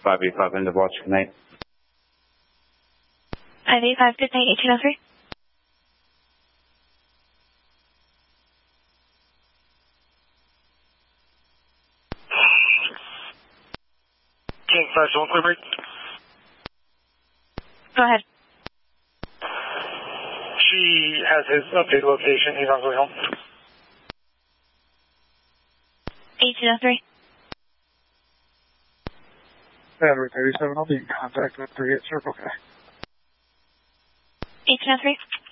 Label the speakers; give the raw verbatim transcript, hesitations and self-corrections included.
Speaker 1: five eight five, end of watch, good night.
Speaker 2: five eight five, good night, eighteen oh three.
Speaker 3: King five seven clear break.
Speaker 2: Go ahead.
Speaker 3: She has his updated location. He's on his way home.
Speaker 2: eighteen oh three.
Speaker 3: Battery thirty-seven, I'll be in contact with three at Circle K.
Speaker 2: eighteen oh three.